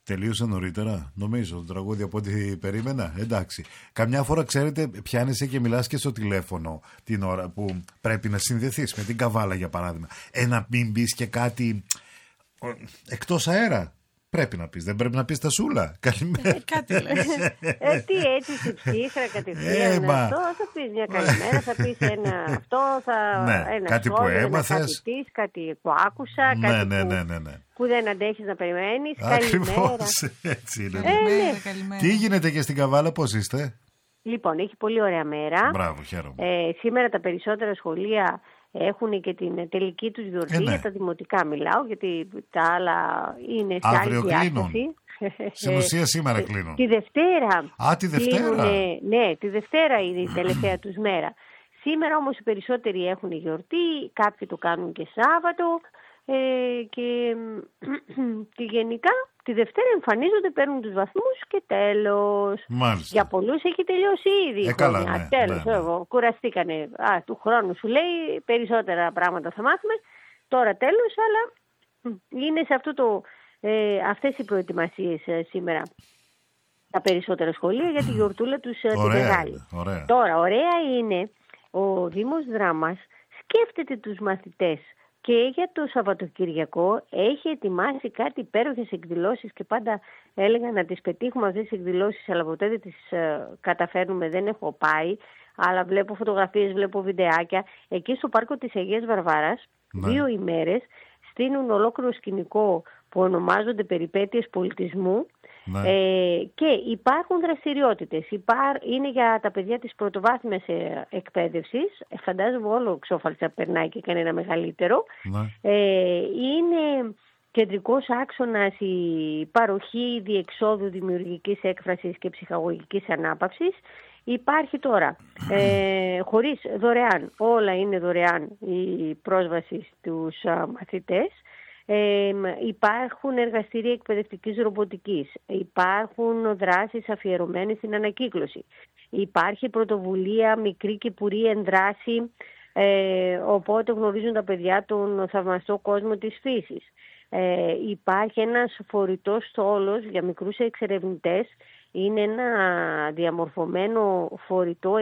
Τελείωσε νωρίτερα, νομίζω, το τραγούδι από ό,τι περίμενα. Εντάξει. Καμιά φορά, ξέρετε, πιάνεσαι και μιλάς και στο τηλέφωνο την ώρα που πρέπει να συνδεθείς με την Καβάλα, για παράδειγμα. Να μην πεις και κάτι εκτός αέρα. Πρέπει να πεις, δεν πρέπει να πεις τα σούλα. Καλημέρα. Κάτι λες. Τι έτσι στη ψύχρα κατευθείαν αυτό, θα πεις μια καλημέρα, θα πεις ένα αυτό, ένα κάτι που έμαθες. Κάτι που άκουσα, κάτι που δεν αντέχεις να περιμένεις. Ακριβώς, έτσι είναι. Καλημέρα. Τι γίνεται και στην Καβάλα, πώς είστε? Λοιπόν, έχει πολύ ωραία μέρα. Μπράβο, χαίρομαι. Σήμερα τα περισσότερα σχολεία έχουν και την τελική τους γιορτή, για τα δημοτικά μιλάω, γιατί τα άλλα είναι σε άλλη διάσταση. Στην ουσία σήμερα κλείνουν. Τη Δευτέρα. Τη Δευτέρα. Ναι, τη Δευτέρα είναι η τελευταία τους μέρα. Σήμερα όμως οι περισσότεροι έχουν γιορτή, κάποιοι το κάνουν και Σάββατο και γενικά τη Δευτέρα εμφανίζονται, παίρνουν τους βαθμούς και τέλος. Μάλιστα. Για πολλούς έχει τελειώσει ήδη η χρονιά. Τέλος, κουραστήκανε. Του χρόνου σου λέει περισσότερα πράγματα θα μάθουμε. Τώρα τέλος, αλλά είναι σε αυτές οι προετοιμασίες σήμερα τα περισσότερα σχολεία για τη γιορτούλα τους τη μεγάλη. Ωραία. Τώρα, ωραία είναι ο Δήμος Δράμας σκέφτεται τους μαθητές. Και για το Σαββατοκυριακό έχει ετοιμάσει κάτι υπέροχες εκδηλώσεις και πάντα έλεγα να τις πετύχουμε αυτές τις εκδηλώσεις, αλλά ποτέ δεν τις καταφέρνουμε, δεν έχω πάει, αλλά βλέπω φωτογραφίες, βλέπω βιντεάκια. Εκεί στο πάρκο της Αγίας Βαρβάρας, 2 ημέρες, στείνουν ολόκληρο σκηνικό που ονομάζονται περιπέτειες πολιτισμού. Και υπάρχουν δραστηριότητες. Είναι για τα παιδιά της πρωτοβάθμιας εκπαίδευσης. Φαντάζομαι όλο ξόφαλτσα περνάει και κανένα μεγαλύτερο. Είναι κεντρικός άξονας η παροχή διεξόδου δημιουργικής έκφρασης και ψυχαγωγικής ανάπαυσης. Υπάρχει τώρα χωρίς δωρεάν, όλα είναι δωρεάν η πρόσβαση στους μαθητές. Υπάρχουν εργαστήρια εκπαιδευτικής ρομποτικής, υπάρχουν δράσεις αφιερωμένες στην ανακύκλωση, υπάρχει πρωτοβουλία μικρή κυπουρή ενδράση, οπότε γνωρίζουν τα παιδιά τον θαυμαστό κόσμο της φύσης. Υπάρχει ένας φορητός στόλος για μικρούς εξερευνητές, είναι ένα διαμορφωμένο φορητό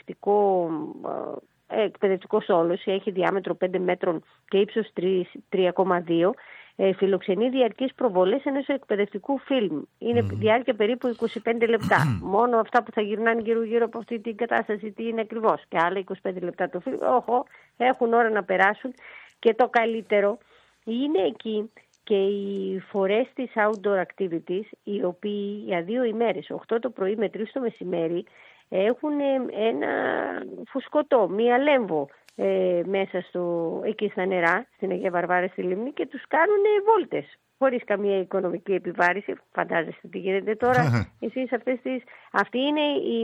εκπαιδευτικό στόλος, έχει διάμετρο 5 μέτρων και ύψος 3,2. Φιλοξενεί διαρκείς προβολές ενός εκπαιδευτικού φιλμ. Είναι διάρκεια περίπου 25 λεπτά. Μόνο αυτά που θα γυρνάνε γύρω από αυτή την κατάσταση, τι είναι ακριβώς. Και άλλα 25 λεπτά το φιλμ. Έχουν ώρα να περάσουν. Και το καλύτερο είναι εκεί και οι φορές της outdoor activities, οι οποίοι για 2 ημέρες, 8 το πρωί με 3 το μεσημέρι, έχουν ένα φουσκωτό, μία λέμβο μέσα εκεί στα νερά, στην Αγία Βαρβάρα στη Λίμνη, και τους κάνουν βόλτες χωρίς καμία οικονομική επιβάρηση. Φαντάζεστε τι γίνεται τώρα εσείς αυτή είναι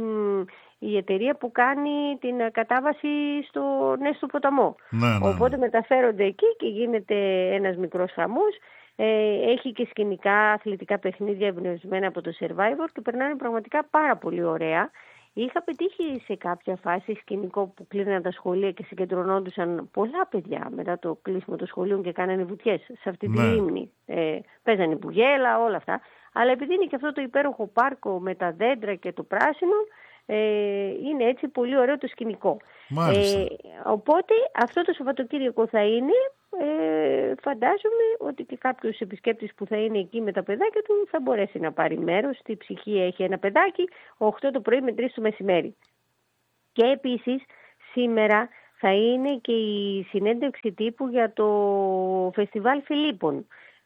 η εταιρεία που κάνει την κατάβαση στο ποταμό. Οπότε μεταφέρονται εκεί και γίνεται ένας μικρός χαμός. Έχει και σκηνικά αθλητικά παιχνίδια εμπνευσμένα από το Survivor και περνάνε πραγματικά πάρα πολύ ωραία. Είχα πετύχει σε κάποια φάση σκηνικό που κλείναν τα σχολεία και συγκεντρωνόντουσαν πολλά παιδιά μετά το κλείσιμο των σχολείων και κάνανε βουτιές σε αυτή τη λίμνη. Παίζανε μπουγέλα, όλα αυτά. Αλλά επειδή είναι και αυτό το υπέροχο πάρκο με τα δέντρα και το πράσινο, είναι έτσι πολύ ωραίο το σκηνικό. Οπότε αυτό το Σαββατοκύριακο θα είναι, φαντάζομαι ότι και κάποιος επισκέπτης που θα είναι εκεί με τα παιδάκια του θα μπορέσει να πάρει μέρος. Στη Ψυχή έχει ένα παιδάκι 8 το πρωί με 3 το μεσημέρι. Και επίσης σήμερα θα είναι και η συνέντευξη τύπου για το Φεστιβάλ Φιλίππων.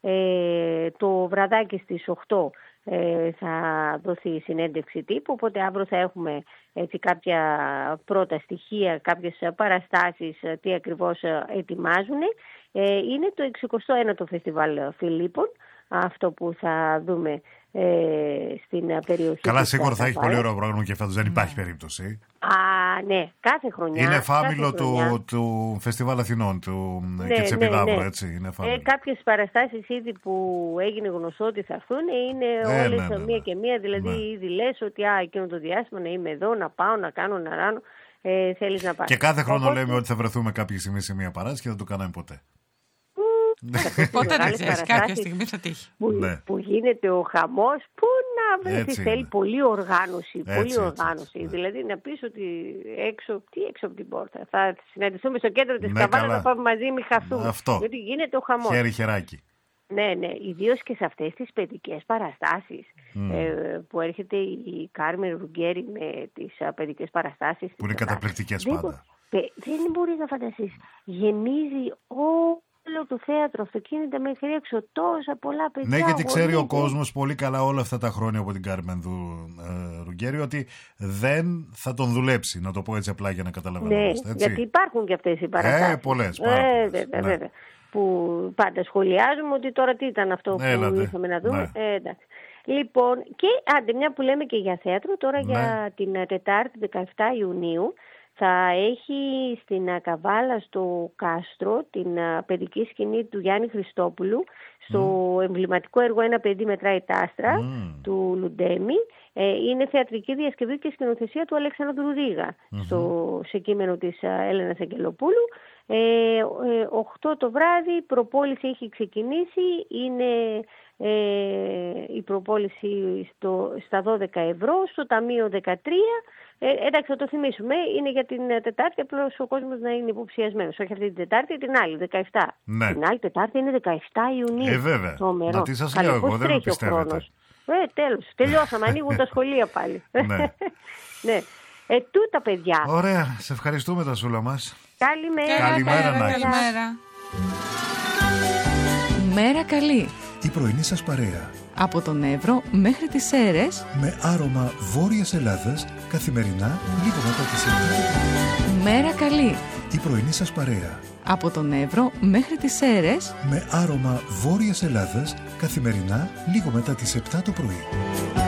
Το βραδάκι στις 8 θα δοθεί η συνέντευξη τύπου, οπότε αύριο θα έχουμε κάποια πρώτα στοιχεία, κάποιες παραστάσεις, τι ακριβώς ετοιμάζουν. Είναι το 61ο Φεστιβάλ Φιλίππων, αυτό που θα δούμε στην περιοχή. Καλά, σίγουρα θα έχει πολύ ωραίο πρόγραμμα και φέτος, δεν υπάρχει περίπτωση. Ναι, κάθε χρονιά. Είναι φάμιλο του Φεστιβάλ Αθηνών και της Επιδαύρου, έτσι. Είναι κάποιες παραστάσεις ήδη που έγινε γνωστό ότι θα έρθουν είναι όλες μία και μία. Δηλαδή, ήδη λες ότι εκείνο το διάστημα να είμαι εδώ, να πάω, να κάνω, να ράνω. Θέλεις να πας. Και κάθε χρόνο λέμε ότι θα βρεθούμε κάποια στιγμή σε μία παράσταση και δεν το κάναμε ποτέ. Ποτέ δεν ξέρεις, κάποια στιγμή θα τύχει. Που γίνεται ο χαμός, που να βρεθεί, θέλει πολλή οργάνωση. Δηλαδή να πεις ότι έξω από την πόρτα. Θα συναντηθούμε στο κέντρο της Καβάλας, να πάμε μαζί, μη χαθούμε. Γιατί γίνεται ο χαμός. Χέρι-χεράκι. Ναι, ιδίως και σε αυτές τις παιδικές παραστάσεις που έρχεται η Κάρμεν Ρουγκέρι με τις παιδικές παραστάσεις. Που είναι καταπληκτικές πάντα. Δεν μπορείς να φανταστείς. Γεμίζει όλο το θέατρο, αυτοκίνητα μέχρι έξω, τόσα πολλά παιδιά. Ναι, γιατί ξέρει ο κόσμος πολύ καλά όλα αυτά τα χρόνια από την Κάρμεν Ρουγκέρι ότι δεν θα τον δουλέψει, να το πω έτσι απλά για να καταλαβαίνετε. Ναι, γιατί υπάρχουν και αυτές οι παραστάσεις. Πολλές. Βέβαια. Που πάντα σχολιάζουμε ότι τώρα τι ήταν αυτό που ήρθαμε να δούμε. Εντάξει. Λοιπόν, και άντε μια που λέμε και για θέατρο, τώρα για την Τετάρτη 17 Ιουνίου θα έχει στην Καβάλα στο Κάστρο την παιδική σκηνή του Γιάννη Χριστόπουλου στο εμβληματικό έργο «Ένα παιδί μετράει τ' άστρα» του Λουντέμι. Είναι θεατρική διασκευή και σκηνοθεσία του Αλέξανδρου Ρίγα σε κείμενο της Έλενας Αγγελοπούλου. 8 το βράδυ, η προπόληση έχει ξεκινήσει, είναι η προπόληση στα 12 ευρώ, στο ταμείο 13. Εντάξει, θα το θυμίσουμε, είναι για την Τετάρτη, απλώς ο κόσμος να είναι υποψιασμένος. Όχι αυτή την Τετάρτη, την άλλη, 17. Ναι. Την άλλη Τετάρτη είναι 17 Ιουνίου. Βέβαια. Να τι σας λέω εγώ, δεν με πιστεύετε. Τέλος, τελειώσαμε, ανοίγουν τα σχολεία πάλι. Ναι. Τούτα παιδιά. Ωραία, σε ευχαριστούμε τα Σούλα μας. Καλημέρα. Καλημέρα. Μέρα καλή. Η πρωινή σας παρέα. Από τον Εύρο μέχρι τις Σέρρες. Με άρωμα Βόρειας Ελλάδας, καθημερινά λίγο μετά τις 7. Μέρα καλή. Η πρωινή σας παρέα. Από τον Εύρο μέχρι τις Σέρρες. Με άρωμα Βόρειας Ελλάδας, καθημερινά λίγο μετά τις 7 το πρωί.